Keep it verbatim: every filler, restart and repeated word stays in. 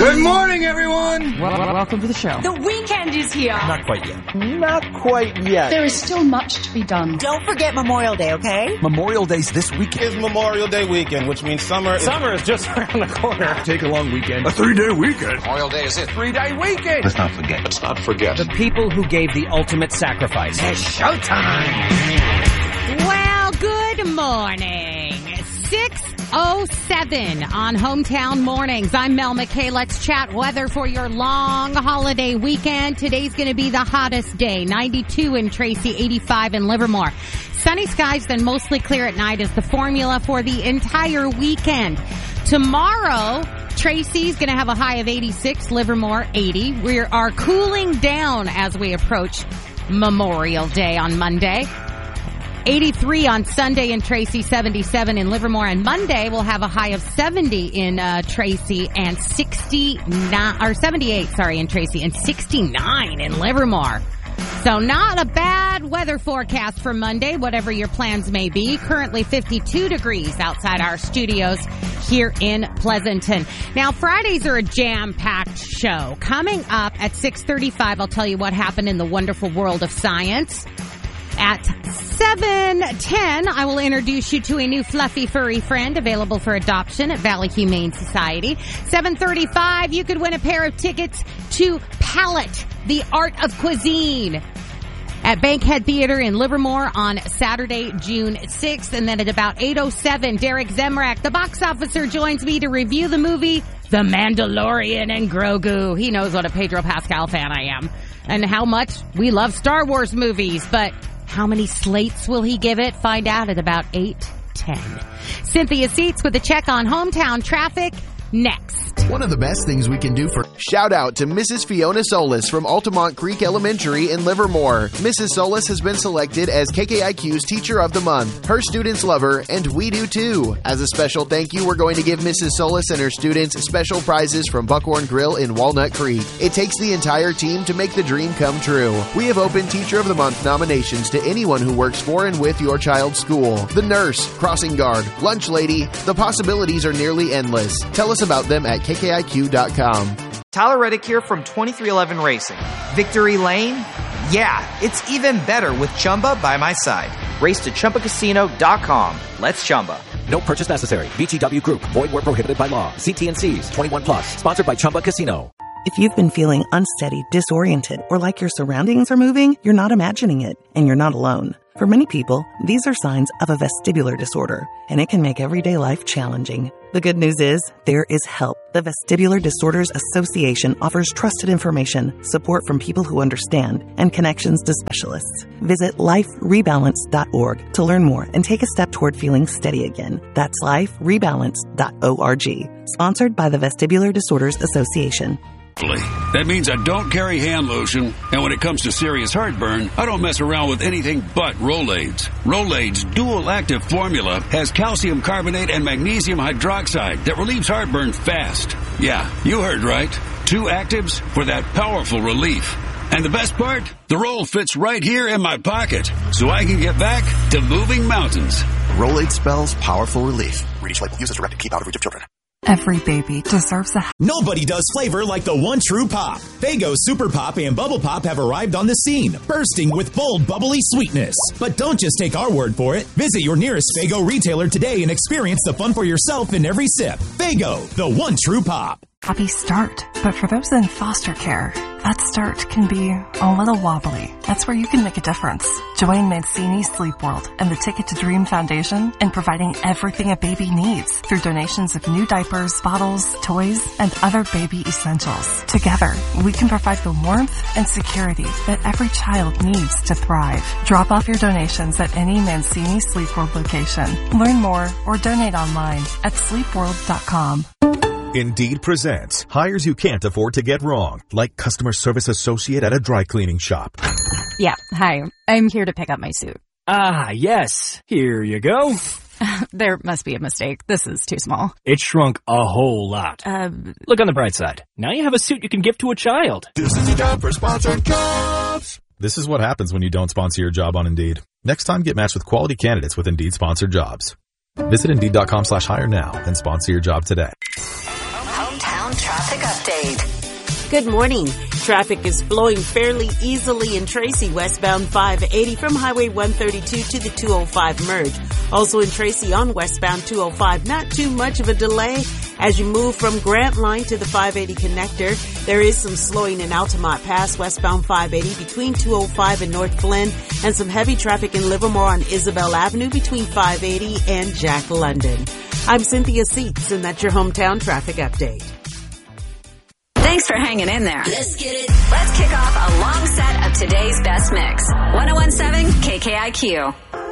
Good morning, everyone. Well, welcome to the show. The weekend is here. Not quite yet. Not quite yet. There is still much to be done. Don't forget Memorial Day, okay? Memorial Day's this weekend. It's Memorial Day weekend, which means summer is... Summer is just around the corner. Take a long weekend. A three-day weekend. Memorial Day is it. Three-day weekend. Let's not forget. Let's not forget. The people who gave the ultimate sacrifice. It's showtime. Well, good morning. six oh seven on Hometown Mornings. I'm Mel McKay. Let's chat weather for your long holiday weekend. Today's going to be the hottest day. ninety-two in Tracy, eighty-five in Livermore. Sunny skies, then mostly clear at night is the formula for the entire weekend. Tomorrow, Tracy's going to have a high of eighty-six, Livermore eighty. We are cooling down as we approach Memorial Day on Monday. eighty-three on Sunday in Tracy, seventy-seven in Livermore. And Monday we'll have a high of seventy in uh, Tracy and sixty-nine, or seventy-eight, sorry, in Tracy and sixty-nine in Livermore. So not a bad weather forecast for Monday, whatever your plans may be. Currently fifty-two degrees outside our studios here in Pleasanton. Now, Fridays are a jam-packed show. Coming up at six thirty-five, I'll tell you what happened in the wonderful world of science. At seven ten, I will introduce you to a new fluffy furry friend available for adoption at Valley Humane Society. seven thirty-five, you could win a pair of tickets to Palette, the Art of Cuisine, at Bankhead Theater in Livermore on Saturday, June sixth. And then at about eight oh seven, Derek Zemrak, the box officer, joins me to review the movie The Mandalorian and Grogu. He knows what a Pedro Pascal fan I am and how much we love Star Wars movies, but how many slates will he give it? Find out at about eight ten. Cynthia Seats with a check on hometown traffic next. One of the best things we can do for... Shout out to Missus Fiona Solis from Altamont Creek Elementary in Livermore. Missus Solis has been selected as K K I Q's Teacher of the Month. Her students love her, and we do too. As a special thank you, we're going to give Missus Solis and her students special prizes from Buckhorn Grill in Walnut Creek. It takes the entire team to make the dream come true. We have opened Teacher of the Month nominations to anyone who works for and with your child's school. The nurse, crossing guard, lunch lady, the possibilities are nearly endless. Tell us about them at K K I Q dot com. Tyler Reddick here from twenty-three eleven Racing. Victory Lane? Yeah, it's even better with Chumba by my side. Race to Chumba Casino dot com. Let's Chumba. No purchase necessary. V G W Group. Void where prohibited by law. See T and C's. twenty-one plus. Sponsored by Chumba Casino. If you've been feeling unsteady, disoriented, or like your surroundings are moving, you're not imagining it, and you're not alone. For many people, these are signs of a vestibular disorder, and it can make everyday life challenging. The good news is, there is help. The Vestibular Disorders Association offers trusted information, support from people who understand, and connections to specialists. Visit life rebalance dot org to learn more and take a step toward feeling steady again. That's life rebalance dot org. Sponsored by the Vestibular Disorders Association. That means I don't carry hand lotion, and when it comes to serious heartburn, I don't mess around with anything but Rolaids. Rolaids' dual-active formula has calcium carbonate and magnesium hydroxide that relieves heartburn fast. Yeah, you heard right. Two actives for that powerful relief. And the best part? The roll fits right here in my pocket, so I can get back to moving mountains. Rolaid spells powerful relief. Read each label. Use as directed. Keep out of reach of children. Every baby deserves a... Nobody does flavor like the one true pop. Faygo Super Pop and Bubble Pop have arrived on the scene, bursting with bold, bubbly sweetness. But don't just take our word for it. Visit your nearest Faygo retailer today and experience the fun for yourself in every sip. Faygo, the one true pop. Happy start. But for those in foster care, that start can be a little wobbly. That's where you can make a difference. Join Mancini Sleep World and the Ticket to Dream Foundation in providing everything a baby needs through donations of new diapers, bottles, toys, and other baby essentials. Together, we can provide the warmth and security that every child needs to thrive. Drop off your donations at any Mancini Sleep World location. Learn more or donate online at sleep world dot com. Indeed presents hires you can't afford to get wrong, like customer service associate at a dry cleaning shop. Yeah, hi. I'm here to pick up my suit. Ah, yes. Here you go. There must be a mistake. This is too small. It shrunk a whole lot. Uh, Look on the bright side. Now you have a suit you can give to a child. This is your job for sponsored jobs. This is what happens when you don't sponsor your job on Indeed. Next time, get matched with quality candidates with Indeed sponsored jobs. Visit Indeed dot com slash hire now and sponsor your job today. Hometown Hometown Traffic Update. Good morning. Traffic is flowing fairly easily in Tracy, westbound five eighty from Highway one thirty-two to the two oh five merge. Also in Tracy on westbound two oh five, not too much of a delay. As you move from Grant Line to the five eighty connector, there is some slowing in Altamont Pass, westbound five eighty between two oh five and North Flynn, and some heavy traffic in Livermore on Isabel Avenue between five eighty and Jack London. I'm Cynthia Seats, and that's your Hometown Traffic Update. Thanks for hanging in there. Let's get it. Let's kick off a long set of today's best mix. one oh one point seven K K I Q.